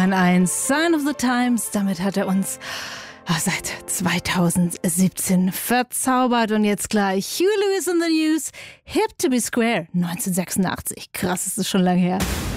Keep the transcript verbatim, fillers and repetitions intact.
N eins, Sign of the Times. Damit hat er uns oh, seit zweitausendsiebzehn verzaubert. Und jetzt gleich Huey Lewis in the News, Hip to be Square, neunzehnhundertsechsundachtzig. Krass, ist das schon lange her.